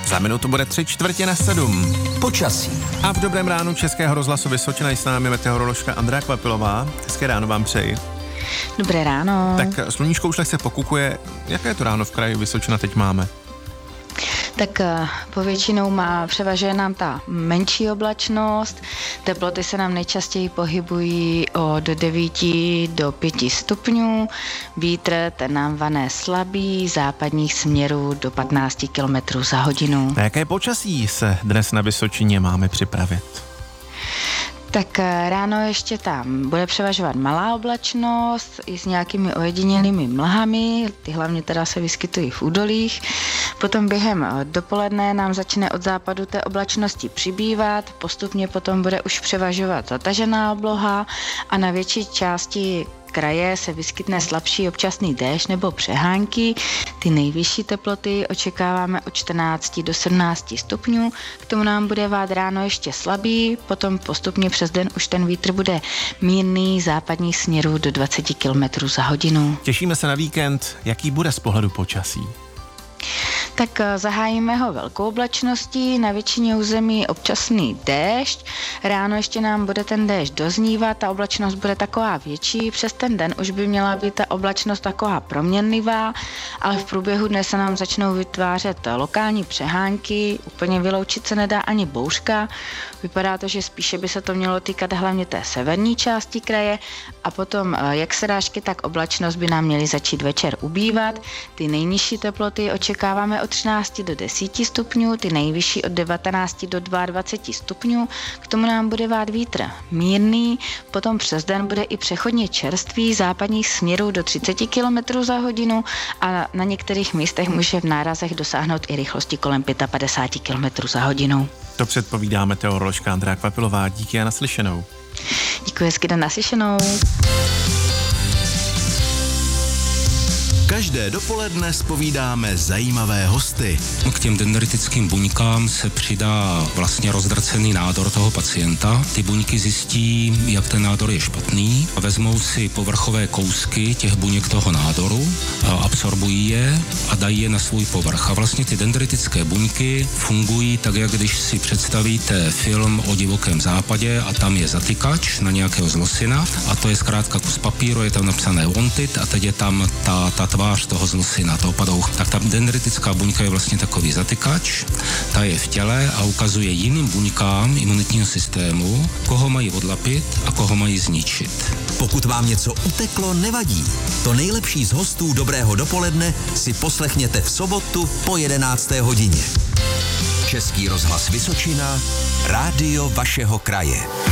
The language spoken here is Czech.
Za minutu bude 6:45. Počasí. A v dobrém ránu Českého rozhlasu Vysočina je s námi meteoroložka Andrea Kvapilová. Hezké ráno vám přeji. Dobré ráno. Tak sluníčko už lehce pokukuje. Jaké to ráno v kraji Vysočina teď máme? Tak povětšinou převažuje nám ta menší oblačnost, teploty se nám nejčastěji pohybují od 9 do 5 stupňů, vítr ten nám vane slabý, západních směrů do 15 km za hodinu. Na jaké počasí se dnes na Vysočině máme připravit? Tak ráno ještě tam bude převažovat malá oblačnost i s nějakými ojedinělými mlhami, ty hlavně teda se vyskytují v údolích. Potom během dopoledne nám začne od západu té oblačnosti přibývat, postupně potom bude už převažovat zatažená obloha a na větší části kraje se vyskytne slabší občasný déšť nebo přehánky. Ty nejvyšší teploty očekáváme od 14 do 17 stupňů. K tomu nám bude vát ráno ještě slabý, potom postupně přes den už ten vítr bude mírný, západních směrů do 20 km za hodinu. Těšíme se na víkend. Jaký bude z pohledu počasí? Tak zahájíme ho velkou oblačností, na většině území občasný déšť, ráno ještě nám bude ten déšť doznívat, ta oblačnost bude taková větší, přes ten den už by měla být ta oblačnost taková proměnlivá, ale v průběhu dne se nám začnou vytvářet lokální přehánky, úplně vyloučit se nedá ani bouřka, vypadá to, že spíše by se to mělo týkat hlavně té severní části kraje a potom jak srážky, tak oblačnost by nám měly začít večer ubývat, ty nejnižší teploty očekáváme od 13 do 10 stupňů, ty nejvyšší od 19 do 22 stupňů, k tomu nám bude vát vítr mírný, potom přes den bude i přechodně čerstvý, západních směrů do 30 km za hodinu a na některých místech může v nárazech dosáhnout i rychlosti kolem 55 km za hodinu. To předpovídá meteoroložka Andrea Kvapilová. Díky a naslyšenou. Děkuji, hezky den, naslyšenou. Každé dopoledne zpovídáme zajímavé hosty. K těm dendritickým buňkám se přidá vlastně rozdrcený nádor toho pacienta. Ty buňky zjistí, jak ten nádor je špatný a vezmou si povrchové kousky těch buněk toho nádoru, absorbují je a dají je na svůj povrch. A vlastně ty dendritické buňky fungují tak, jak když si představíte film o divokém západě a tam je zatykač na nějakého zlosina a to je zkrátka kus papíru, je tam napsané wanted a teď je tam ta tvář toho zlosina, toho padoucha. Tak ta dendritická buňka je vlastně takový zatykač, ta je v těle a ukazuje jiným buňkám imunitního systému, koho mají odlapit a koho mají zničit. Pokud vám něco uteklo, nevadí. To nejlepší z hostů Dobrého dopoledne si poslechněte v sobotu po 11. hodině. Český rozhlas Vysočina, rádio vašeho kraje.